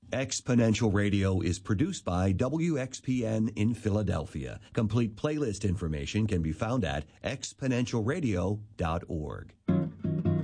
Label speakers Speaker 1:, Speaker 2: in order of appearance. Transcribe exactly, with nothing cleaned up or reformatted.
Speaker 1: Exponential Radio is produced by W X P N in Philadelphia. Complete playlist information can be found at exponential radio dot org.